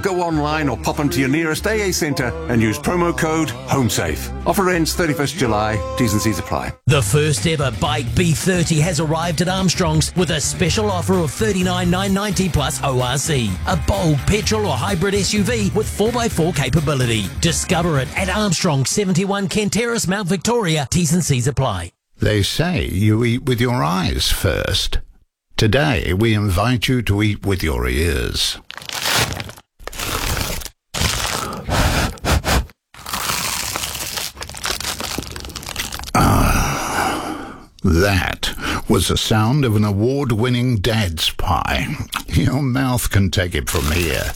go online or pop into your nearest AA centre and use promo code HOMESAFE. Offer ends 31st July. T's and C's apply. The first ever Bike B30 has arrived at Armstrong's with a special offer of $39,990 plus ORC. A bold petrol or hybrid SUV with 4x4 capability. Discover it at Armstrong 71 Kent Terrace, Mount Victoria. T's and C's apply. They say you eat with your eyes first. Today, we invite you to eat with your ears. That was the sound of an award-winning Dad's Pie. Your mouth can take it from here.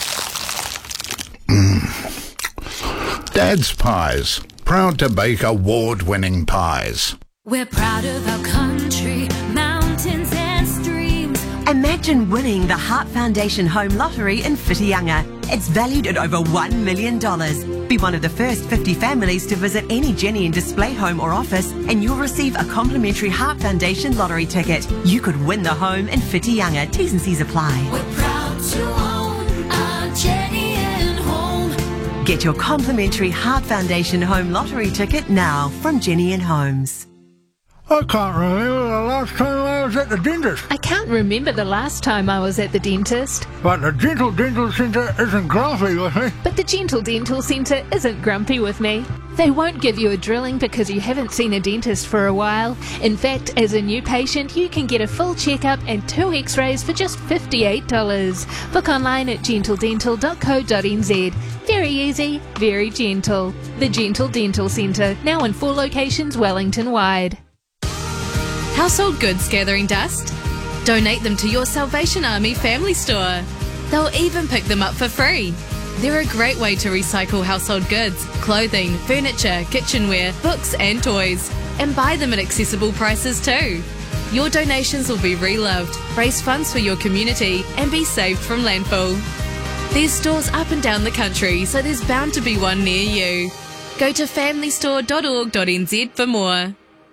Dad's Pies, proud to bake award-winning pies. We're proud of our country, mountains and streams. Imagine winning the Heart Foundation Home Lottery in Whitianga. It's valued at over $1 million. Be one of the first 50 families to visit any Jenny and Display home or office and you'll receive a complimentary Heart Foundation lottery ticket. You could win the home in Whitianga. T's and C's apply. We're proud to own our Jenny and Home. Get your complimentary Heart Foundation Home Lottery ticket now from Jenny and Homes. I can't remember the last time I was at the dentist. I can't remember the last time I was at the dentist. But the Gentle Dental Centre isn't grumpy with me. But the Gentle Dental Centre isn't grumpy with me. They won't give you a drilling because you haven't seen a dentist for a while. In fact, as a new patient, you can get a full checkup and 2 x-rays for just $58. Book online at gentledental.co.nz. Very easy, very gentle. The Gentle Dental Centre, now in 4 locations Wellington-wide. Household goods gathering dust? Donate them to your Salvation Army family store. They'll even pick them up for free. They're a great way to recycle household goods, clothing, furniture, kitchenware, books and toys. And buy them at accessible prices too. Your donations will be reloved, raise funds for your community and be saved from landfill. There's stores up and down the country, so there's bound to be one near you. Go to familystore.org.nz for more.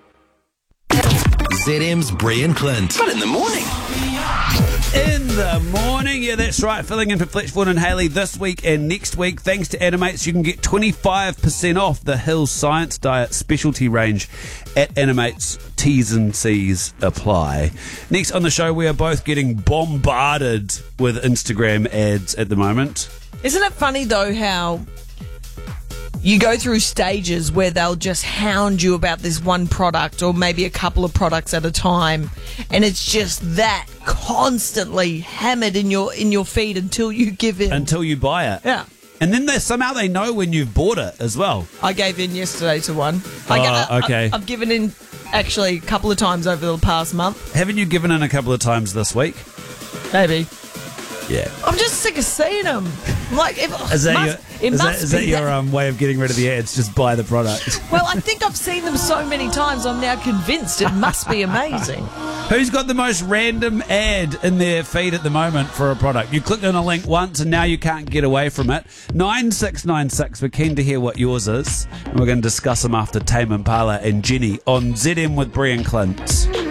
ZM's Brian Clint. But in the morning. In the morning, yeah, that's right. Filling in for Fletch, Vaughan and Haley this week and next week. Thanks to Animates, you can get 25% off the Hills Science Diet specialty range at Animates. T's and C's apply. Next on the show, we are both getting bombarded with Instagram ads at the moment. Isn't it funny, though, how you go through stages where they'll just hound you about this one product or maybe a couple of products at a time, and it's just that constantly hammered in your feed until you give in. Until you buy it. Yeah. And then somehow they know when you've bought it as well. I gave in yesterday to one. Okay. I've given in actually a couple of times over the past month. Haven't you given in a couple of times this week? Maybe. Yeah. I'm just sick of seeing them. Like, Is that your way of getting rid of the ads? Just buy the product. Well, I think I've seen them so many times, I'm now convinced it must be amazing. Who's got the most random ad in their feed at the moment for a product? You clicked on a link once and now you can't get away from it. 9696, we're keen to hear what yours is. And we're going to discuss them after Tame Impala and Jenny on ZM with Brian Clint.